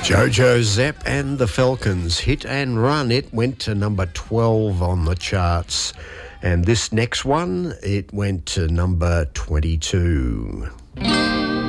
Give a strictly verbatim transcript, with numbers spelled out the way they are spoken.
Jojo Zepp and the Falcons, Hit and Run. It went to number twelve on the charts. And this next one, it went to number twenty-two.